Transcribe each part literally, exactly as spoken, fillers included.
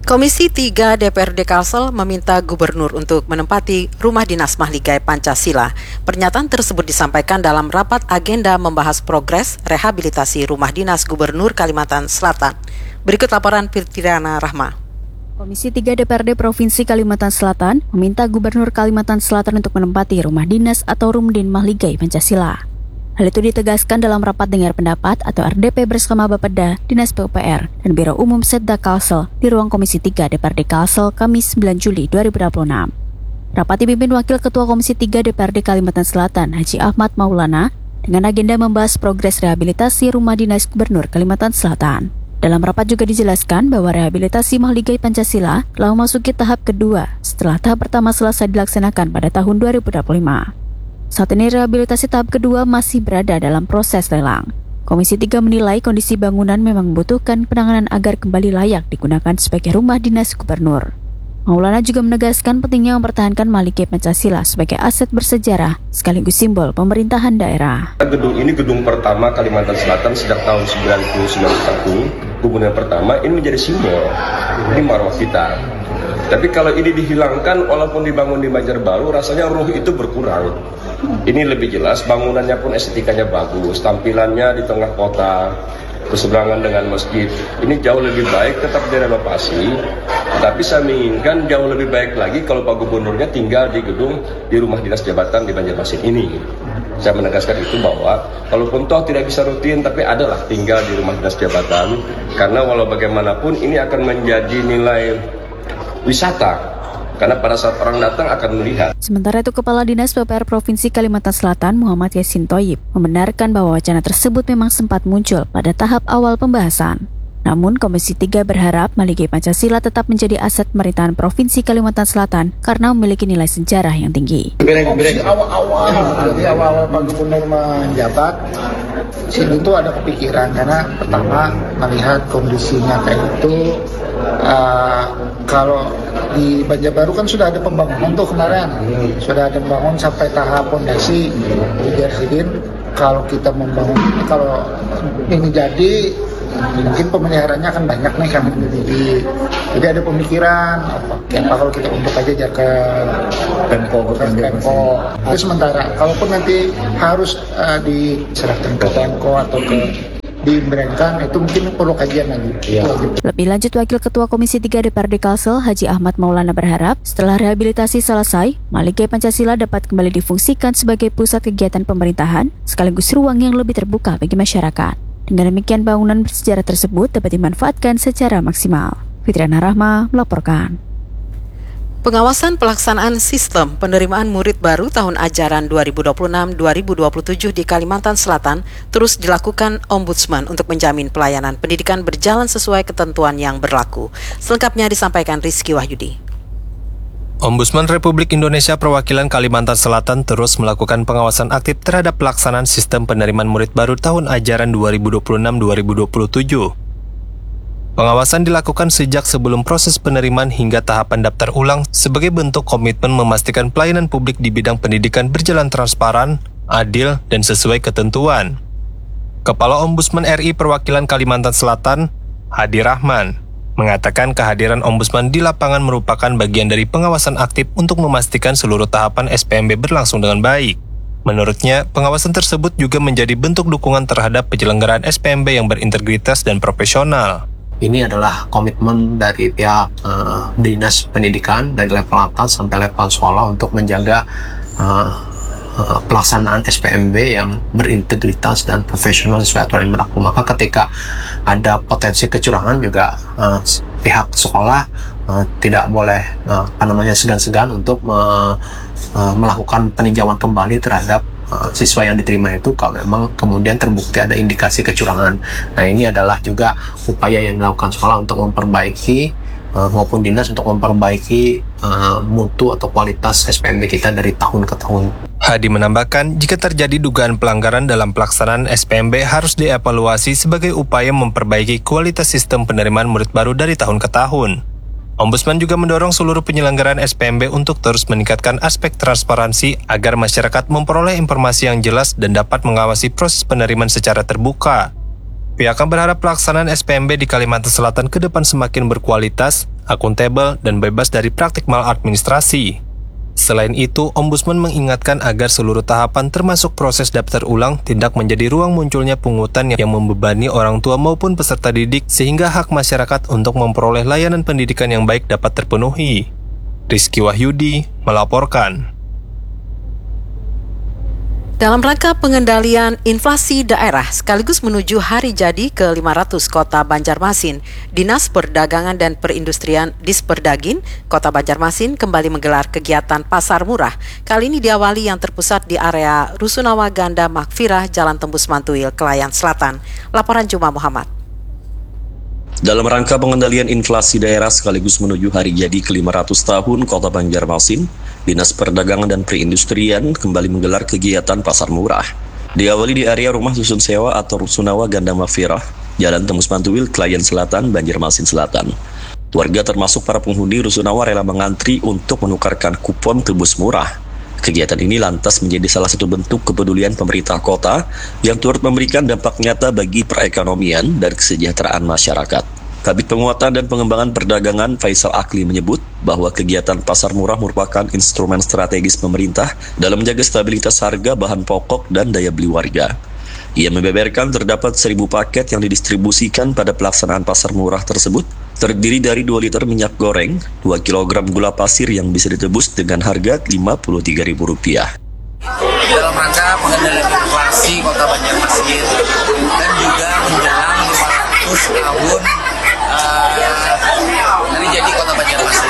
Komisi tiga D P R D Kalsel meminta gubernur untuk menempati rumah dinas Mahligai Pancasila. Pernyataan tersebut disampaikan dalam rapat agenda membahas progres rehabilitasi rumah dinas Gubernur Kalimantan Selatan. Berikut laporan Fitriana Rahma. Komisi tiga D P R D Provinsi Kalimantan Selatan meminta Gubernur Kalimantan Selatan untuk menempati rumah dinas atau Rumdin Mahligai Pancasila. Hal itu ditegaskan dalam rapat dengar pendapat atau R D P bersama Bapeda, Dinas P U P R, dan Biro Umum Setda Kalsel di ruang Komisi tiga D P R D Kalsel Kamis sembilan Juli dua ribu dua puluh enam. Rapat dipimpin Wakil Ketua Komisi tiga D P R D Kalimantan Selatan, Haji Ahmad Maulana, dengan agenda membahas progres rehabilitasi rumah dinas Gubernur Kalimantan Selatan. Dalam rapat juga dijelaskan bahwa rehabilitasi Mahligai Pancasila telah memasuki tahap kedua setelah tahap pertama selesai dilaksanakan pada tahun dua ribu dua puluh lima. Saat ini rehabilitasi tahap kedua masih berada dalam proses lelang. Komisi tiga menilai kondisi bangunan memang membutuhkan penanganan agar kembali layak digunakan sebagai rumah dinas gubernur. Maulana juga menegaskan pentingnya mempertahankan Mahligai Pancasila sebagai aset bersejarah sekaligus simbol pemerintahan daerah. Gedung ini gedung pertama Kalimantan Selatan sejak tahun sembilan puluh sembilan satu. Hubungan pertama ini menjadi simbol, ini marwah kita. Tapi kalau ini dihilangkan walaupun dibangun di Banjarbaru, rasanya ruh itu berkurang. Ini lebih jelas, bangunannya pun estetikanya bagus, tampilannya di tengah kota, berseberangan dengan masjid. Ini jauh lebih baik, tetap direnovasi. Tapi saya menginginkan jauh lebih baik lagi kalau Pak Gubernurnya tinggal di gedung di rumah dinas jabatan di Banjarmasin ini. Saya menegaskan itu bahwa kalaupun toh tidak bisa rutin, tapi adalah tinggal di rumah dinas jabatan. Karena walau bagaimanapun ini akan menjadi nilai wisata. Karena pada saat orang datang akan melihat. Sementara itu, Kepala Dinas P U P R Provinsi Kalimantan Selatan Muhammad Yasin Toyib membenarkan bahwa wacana tersebut memang sempat muncul pada tahap awal pembahasan. Namun, Komisi tiga berharap Mahligai Pancasila tetap menjadi aset pemerintahan Provinsi Kalimantan Selatan karena memiliki nilai sejarah yang tinggi. Dari awal-awal, jadi awal-awal Pak Gubernur menjabat, sini tuh ada kepikiran karena pertama melihat kondisinya kayak itu. Uh, kalau di Banjarbaru kan sudah ada pembangunan tuh kemarin, hmm. sudah ada pembangunan sampai tahap fondasi. Jadi kalau kita membangun, kalau ini jadi mungkin pemeliharaannya akan banyak nih kan. Jadi, jadi ada pemikiran apa, apa kalau kita untuk aja jaga Pemko, Pemko. Itu sementara. Kalaupun nanti harus uh, diserahkan ke Pemko atau ke diimbangkan, itu mungkin perlu kajian lagi. Ya. Lebih lanjut, Wakil Ketua Komisi tiga D P R D Kalsel, Haji Ahmad Maulana berharap setelah rehabilitasi selesai, Mahligai Pancasila dapat kembali difungsikan sebagai pusat kegiatan pemerintahan sekaligus ruang yang lebih terbuka bagi masyarakat. Dengan demikian, bangunan bersejarah tersebut dapat dimanfaatkan secara maksimal. Fitriana Rahma melaporkan. Pengawasan pelaksanaan sistem penerimaan murid baru tahun ajaran dua ribu dua puluh enam dua ribu dua puluh tujuh di Kalimantan Selatan terus dilakukan Ombudsman untuk menjamin pelayanan pendidikan berjalan sesuai ketentuan yang berlaku. Selengkapnya disampaikan Rizky Wahyudi. Ombudsman Republik Indonesia Perwakilan Kalimantan Selatan terus melakukan pengawasan aktif terhadap pelaksanaan sistem penerimaan murid baru tahun ajaran dua ribu dua puluh enam dua ribu dua puluh tujuh. Pengawasan dilakukan sejak sebelum proses penerimaan hingga tahapan daftar ulang sebagai bentuk komitmen memastikan pelayanan publik di bidang pendidikan berjalan transparan, adil, dan sesuai ketentuan. Kepala Ombudsman R I Perwakilan Kalimantan Selatan, Hadi Rahman, mengatakan kehadiran Ombudsman di lapangan merupakan bagian dari pengawasan aktif untuk memastikan seluruh tahapan S P M B berlangsung dengan baik. Menurutnya, pengawasan tersebut juga menjadi bentuk dukungan terhadap penyelenggaraan S P M B yang berintegritas dan profesional. Ini adalah komitmen dari pihak uh, Dinas Pendidikan dari level atas sampai level sekolah untuk menjaga uh, uh, pelaksanaan S P M B yang berintegritas dan profesional sesuai aturan yang berlaku. Maka ketika ada potensi kecurangan juga uh, pihak sekolah uh, tidak boleh uh, apa namanya segan-segan untuk uh, uh, melakukan peninjauan kembali terhadap Uh, siswa yang diterima itu kalau memang kemudian terbukti ada indikasi kecurangan. Nah, ini adalah juga upaya yang dilakukan sekolah untuk memperbaiki uh, maupun dinas untuk memperbaiki uh, mutu atau kualitas S P M B kita dari tahun ke tahun. Hadi menambahkan, jika terjadi dugaan pelanggaran dalam pelaksanaan S P M B harus dievaluasi sebagai upaya memperbaiki kualitas sistem penerimaan murid baru dari tahun ke tahun. Ombudsman juga mendorong seluruh penyelenggaraan S P M B untuk terus meningkatkan aspek transparansi agar masyarakat memperoleh informasi yang jelas dan dapat mengawasi proses penerimaan secara terbuka. Pihaknya berharap pelaksanaan S P M B di Kalimantan Selatan ke depan semakin berkualitas akuntabel, dan bebas dari praktik maladministrasi. Selain itu, Ombudsman mengingatkan agar seluruh tahapan termasuk proses daftar ulang tidak menjadi ruang munculnya pungutan yang membebani orang tua maupun peserta didik sehingga hak masyarakat untuk memperoleh layanan pendidikan yang baik dapat terpenuhi. Rizky Wahyudi melaporkan. Dalam rangka pengendalian inflasi daerah sekaligus menuju hari jadi ke lima ratus Kota Banjarmasin, Dinas Perdagangan dan Perindustrian Disperdagin Kota Banjarmasin kembali menggelar kegiatan pasar murah. Kali ini diawali yang terpusat di area Rusunawa Ganda Makfirah, Jalan Tembus Mantuil, Kelayan Selatan. Laporan Juma Muhammad. Dalam rangka pengendalian inflasi daerah sekaligus menuju hari jadi ke lima ratus tahun Kota Banjarmasin, Dinas Perdagangan dan Perindustrian kembali menggelar kegiatan pasar murah. Diawali di area rumah susun sewa atau Rusunawa Ganda Makfirah, Jalan Tembus Mantuil, Kelayan Selatan, Banjarmasin Selatan. Warga termasuk para penghuni Rusunawa rela mengantri untuk menukarkan kupon tebus murah. Kegiatan ini lantas menjadi salah satu bentuk kepedulian pemerintah kota yang turut memberikan dampak nyata bagi perekonomian dan kesejahteraan masyarakat. Kabid Penguatan dan Pengembangan Perdagangan Faisal Akli menyebut bahwa kegiatan pasar murah merupakan instrumen strategis pemerintah dalam menjaga stabilitas harga bahan pokok dan daya beli warga. Ia membeberkan terdapat seribu paket yang didistribusikan pada pelaksanaan pasar murah tersebut, terdiri dari dua liter minyak goreng, dua kilogram gula pasir yang bisa ditebus dengan harga lima puluh tiga ribu rupiah. Dalam rangka pengendalian inflasi Kota Banjarmasin dan juga menjelang lima ratus tahun uh, hari jadi Kota Banjarmasin.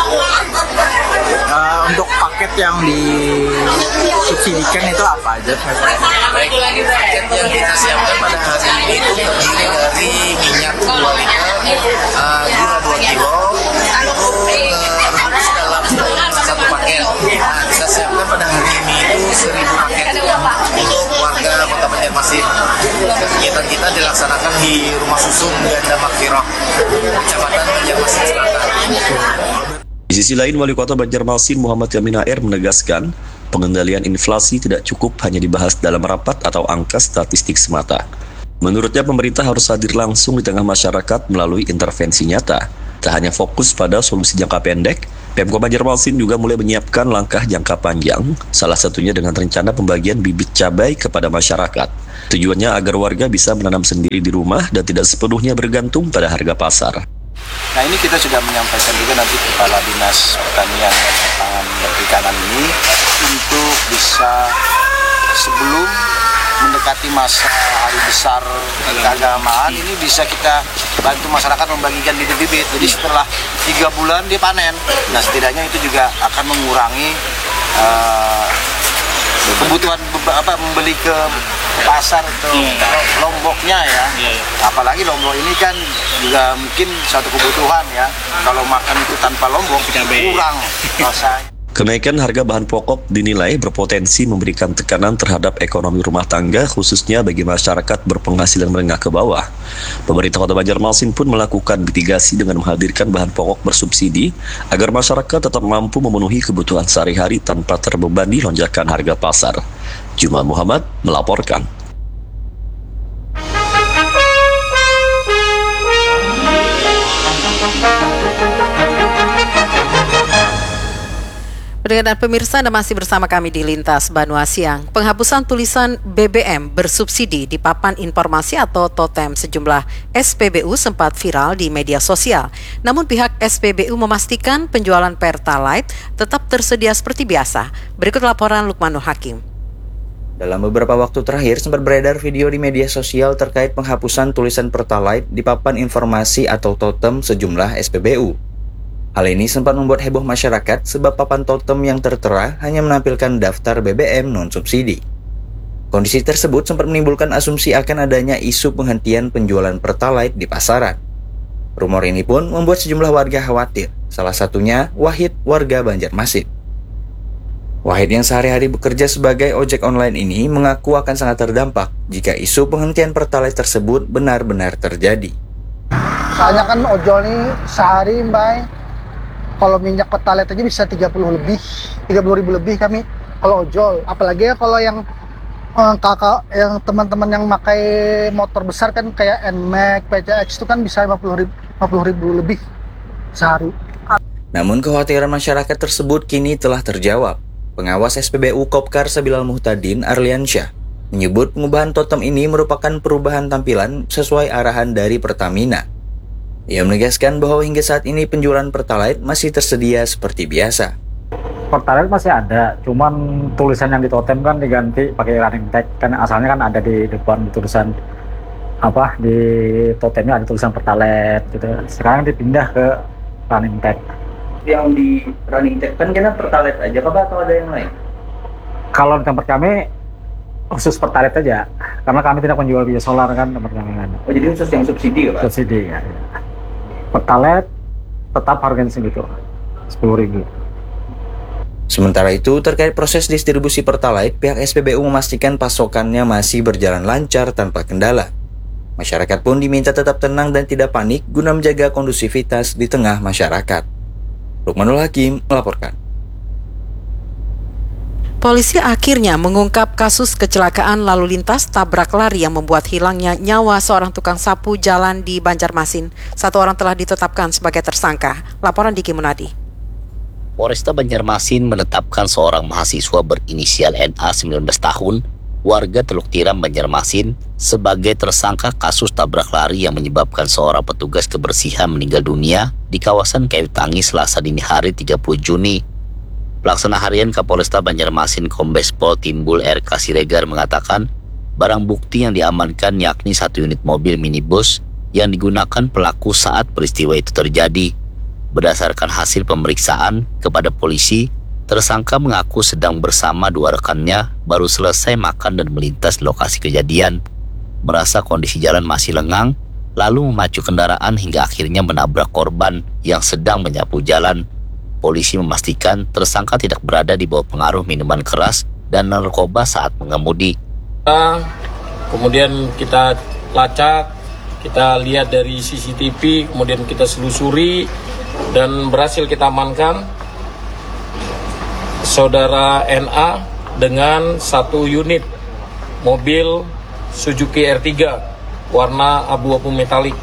Uh, untuk paket yang disubsidikan itu apa aja? Baik, paket yang kita siapkan pada hari ini itu terdiri dari minyak dua liter, uh, gula dua kilo, itu uh, rebus dalam satu paket. Nah, kita siapkan pada hari ini itu seribu paket untuk warga Kota Banjarmasin. Kegiatan kita dilaksanakan di Rumah Susun Ganda Makfirah, Kecamatan Banjarmasin Selatan. Di sisi lain, Wali Kota Banjarmasin Muhammad Yamin Air menegaskan pengendalian inflasi tidak cukup hanya dibahas dalam rapat atau angka statistik semata. Menurutnya, pemerintah harus hadir langsung di tengah masyarakat melalui intervensi nyata. Tak hanya fokus pada solusi jangka pendek, Pemkot Banjarmasin juga mulai menyiapkan langkah jangka panjang, salah satunya dengan rencana pembagian bibit cabai kepada masyarakat. Tujuannya agar warga bisa menanam sendiri di rumah dan tidak sepenuhnya bergantung pada harga pasar. Nah, ini kita sudah menyampaikan juga nanti Kepala Dinas Pertanian dan Pangan dan Perikanan ini untuk bisa sebelum mendekati masa hari besar keagamaan ini bisa kita bantu masyarakat membagikan bibit-bibit. Jadi setelah tiga bulan dia panen. Nah, setidaknya itu juga akan mengurangi uh, kebutuhan apa membeli ke pasar atau yeah. Lomboknya ya. Yeah, yeah. Apalagi Lombok ini kan juga mungkin satu kebutuhan ya. Kalau makan itu tanpa Lombok kurang rasanya. Kenaikan harga bahan pokok dinilai berpotensi memberikan tekanan terhadap ekonomi rumah tangga, khususnya bagi masyarakat berpenghasilan menengah ke bawah. Pemerintah Kota Banjarmasin pun melakukan mitigasi dengan menghadirkan bahan pokok bersubsidi agar masyarakat tetap mampu memenuhi kebutuhan sehari-hari tanpa terbebani lonjakan harga pasar. Juma Muhammad melaporkan. Pendengar dan pemirsa, Anda masih bersama kami di Lintas Banua Siang. Penghapusan tulisan B B M bersubsidi di papan informasi atau totem sejumlah S P B U sempat viral di media sosial. Namun pihak S P B U memastikan penjualan Pertalite tetap tersedia seperti biasa. Berikut laporan Lukman Nur Hakim. Dalam beberapa waktu terakhir sempat beredar video di media sosial terkait penghapusan tulisan Pertalite di papan informasi atau totem sejumlah S P B U. Hal ini sempat membuat heboh masyarakat sebab papan totem yang tertera hanya menampilkan daftar B B M non-subsidi. Kondisi tersebut sempat menimbulkan asumsi akan adanya isu penghentian penjualan Pertalite di pasaran. Rumor ini pun membuat sejumlah warga khawatir, salah satunya Wahid, warga Banjarmasin. Wahid yang sehari-hari bekerja sebagai ojek online ini mengaku akan sangat terdampak jika isu penghentian Pertalite tersebut benar-benar terjadi. Soalnya kan ojol nih sehari mbak, kalau minyak Pertalite aja bisa tiga puluh lebih, tiga puluh ribu lebih kami kalau ojol. Apalagi ya kalau yang eh, kakak, yang teman-teman yang pakai motor besar kan kayak N M A X, P C X itu kan bisa lima puluh ribu lebih. sehari. Namun kekhawatiran masyarakat tersebut kini telah terjawab. Pengawas S P B U Kopkar Sabilal Muhtadin Arliansyah menyebut pengubahan totem ini merupakan perubahan tampilan sesuai arahan dari Pertamina. Ia menegaskan bahwa hingga saat ini penjualan Pertalite masih tersedia seperti biasa. Pertalite masih ada, cuman tulisan yang di totem kan diganti pakai running tag. Kan asalnya kan ada di depan tulisan apa di totemnya ada tulisan Pertalite gitu. Sekarang dipindah ke running tag. Yang di running tag kan kena Pertalite aja apa atau ada yang lain? Kalau di tempat kami khusus Pertalite aja, karena kami tidak menjual biosolar kan tempat kami kan. Oh jadi khusus yang subsidi ya Pak? Subsidi ya. Pertalite tetap harganya segitu, sepuluh ribu. Sementara itu, terkait proses distribusi Pertalite, pihak S P B U memastikan pasokannya masih berjalan lancar tanpa kendala. Masyarakat pun diminta tetap tenang dan tidak panik guna menjaga kondusivitas di tengah masyarakat. Lukmanul Hakim melaporkan. Polisi akhirnya mengungkap kasus kecelakaan lalu lintas tabrak lari yang membuat hilangnya nyawa seorang tukang sapu jalan di Banjarmasin. Satu orang telah ditetapkan sebagai tersangka. Laporan Diki Munadi. Polresta Banjarmasin menetapkan seorang mahasiswa berinisial N A sembilan belas tahun, warga Teluk Tiram, Banjarmasin, sebagai tersangka kasus tabrak lari yang menyebabkan seorang petugas kebersihan meninggal dunia di kawasan Kayu Tangi Selasa dini hari tiga puluh Juni. Pelaksana harian Kapolresta Banjarmasin Kombes Pol Timbul R K Siregar mengatakan, barang bukti yang diamankan yakni satu unit mobil minibus yang digunakan pelaku saat peristiwa itu terjadi. Berdasarkan hasil pemeriksaan kepada polisi, tersangka mengaku sedang bersama dua rekannya baru selesai makan dan melintas lokasi kejadian. Merasa kondisi jalan masih lengang, lalu memacu kendaraan hingga akhirnya menabrak korban yang sedang menyapu jalan. Polisi memastikan tersangka tidak berada di bawah pengaruh minuman keras dan narkoba saat mengemudi. Kemudian kita lacak, kita lihat dari C C T V, kemudian kita selusuri dan berhasil kita amankan saudara N A dengan satu unit mobil Suzuki R tiga warna abu-abu metalik.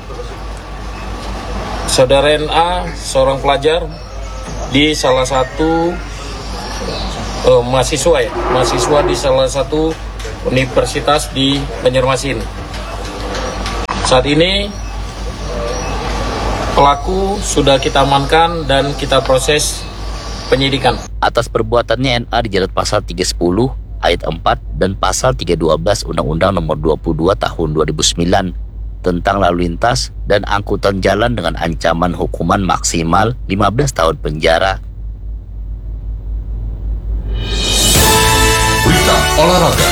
Saudara N A seorang pelajar di salah satu uh, mahasiswa ya, mahasiswa di salah satu universitas di Banjarmasin. Saat ini pelaku sudah kita amankan dan kita proses penyidikan. Atas perbuatannya N A dijerat pasal tiga sepuluh ayat empat dan pasal tiga dua belas Undang-Undang Nomor dua puluh dua Tahun dua ribu sembilan tentang lalu lintas dan angkutan jalan dengan ancaman hukuman maksimal lima belas tahun penjara. Berita olahraga.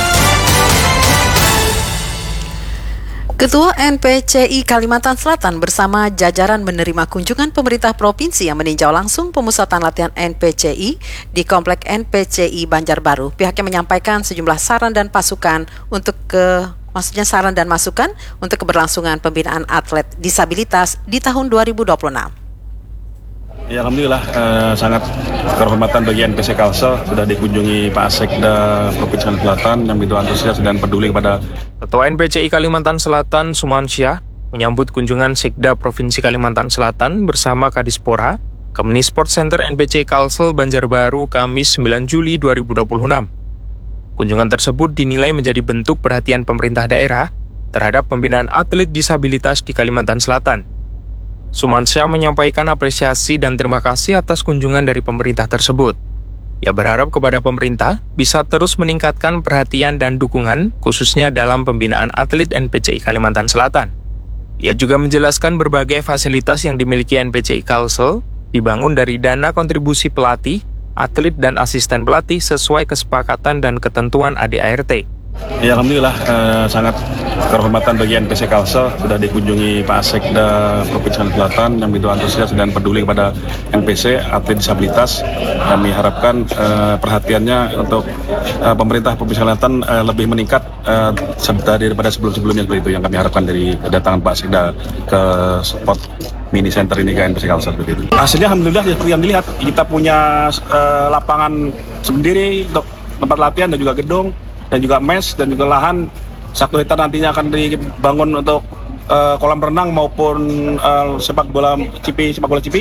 Ketua N P C I Kalimantan Selatan bersama jajaran menerima kunjungan pemerintah provinsi yang meninjau langsung pemusatan latihan N P C I di Komplek N P C I Banjarbaru. Pihaknya menyampaikan sejumlah saran dan pasukan untuk ke maksudnya saran dan masukan untuk keberlangsungan pembinaan atlet disabilitas di tahun dua ribu dua puluh enam. Ya, alhamdulillah eh, sangat kehormatan bagi N P C Kalsel sudah dikunjungi Pak Sekda Provinsi Kalimantan Selatan yang begitu antusias dan peduli kepada Ketua N P C I Kalimantan Selatan Sumansyah menyambut kunjungan Sekda Provinsi Kalimantan Selatan bersama Kadispora ke Mini Sport Center N P C I Kalsel Banjarbaru Kamis sembilan Juli dua ribu dua puluh enam. Kunjungan tersebut dinilai menjadi bentuk perhatian pemerintah daerah terhadap pembinaan atlet disabilitas di Kalimantan Selatan. Sumansyah menyampaikan apresiasi dan terima kasih atas kunjungan dari pemerintah tersebut. Ia berharap kepada pemerintah bisa terus meningkatkan perhatian dan dukungan khususnya dalam pembinaan atlet N P C I Kalimantan Selatan. Ia juga menjelaskan berbagai fasilitas yang dimiliki N P C I Kalsel dibangun dari dana kontribusi pelatih, atlet dan asisten pelatih sesuai kesepakatan dan ketentuan A D A R T. Ya, alhamdulillah eh, sangat kehormatan bagi N P C Kalsel sudah dikunjungi Pak Sekda Provinsi Kalimantan Selatan yang begitu antusias dan peduli kepada N P C atlet disabilitas. Kami harapkan eh, perhatiannya untuk eh, pemerintah Provinsi Kalimantan eh, lebih meningkat eh, daripada sebelum-sebelumnya seperti itu yang kami harapkan dari kedatangan Pak Sekda ke spot mini center ini ke N P C Kalsel seperti itu. Hasilnya alhamdulillah seperti yang dilihat, kita punya eh, lapangan sendiri untuk tempat latihan dan juga gedung dan juga mes dan juga lahan satu hektar nantinya akan dibangun untuk uh, kolam renang maupun uh, sepak bola cipi sepak bola cipi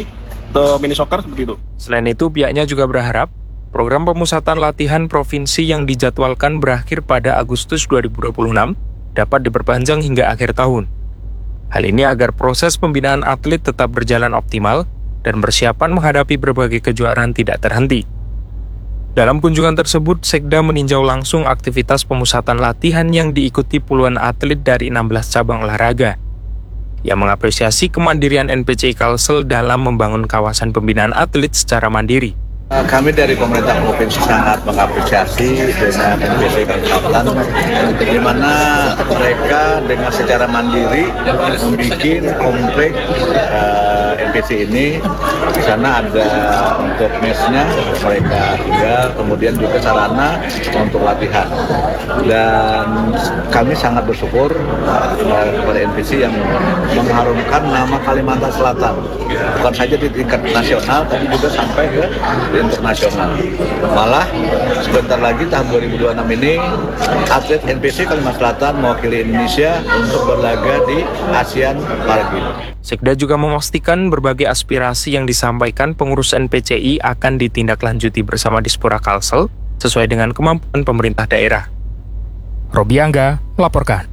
atau mini soccer seperti itu. Selain itu, pihaknya juga berharap program pemusatan latihan provinsi yang dijadwalkan berakhir pada Agustus dua ribu dua puluh enam dapat diperpanjang hingga akhir tahun. Hal ini agar proses pembinaan atlet tetap berjalan optimal dan persiapan menghadapi berbagai kejuaraan tidak terhenti. Dalam kunjungan tersebut, Sekda meninjau langsung aktivitas pemusatan latihan yang diikuti puluhan atlet dari enam belas cabang olahraga. Ia mengapresiasi kemandirian N P C I Kalsel dalam membangun kawasan pembinaan atlet secara mandiri. Kami dari pemerintah provinsi sangat mengapresiasi dengan N P C I Kalsel, di mana mereka dengan secara mandiri membuat komplek uh, N P C I ini. Di sana ada untuk mesnya mereka tinggal, kemudian juga sarana untuk latihan. Dan kami sangat bersyukur uh, kepada N P C I yang mengharumkan nama Kalimantan Selatan, bukan saja di tingkat nasional, tapi juga sampai ke internasional. Malah sebentar lagi tahun dua ribu dua puluh enam ini atlet N P C I Kalimantan Selatan mewakili Indonesia untuk berlaga di ASEAN Para Games. Sekda juga memastikan berbagai aspirasi yang disampaikan pengurus N P C I akan ditindaklanjuti bersama Dispora Kalsel sesuai dengan kemampuan pemerintah daerah. Robi Angga melaporkan.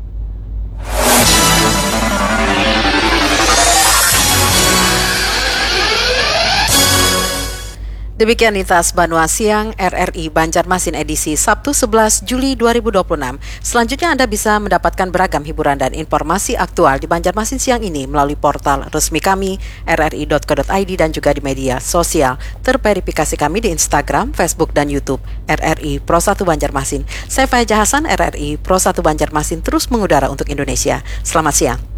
Demikian Lintas Banua Siang R R I Banjarmasin edisi Sabtu sebelas Juli dua ribu dua puluh enam. Selanjutnya Anda bisa mendapatkan beragam hiburan dan informasi aktual di Banjarmasin siang ini melalui portal resmi kami r r i dot co dot i d dan juga di media sosial terverifikasi kami di Instagram, Facebook, dan YouTube R R I Pro satu Banjarmasin. Saya Faiza Hasan, R R I Pro satu Banjarmasin terus mengudara untuk Indonesia. Selamat siang.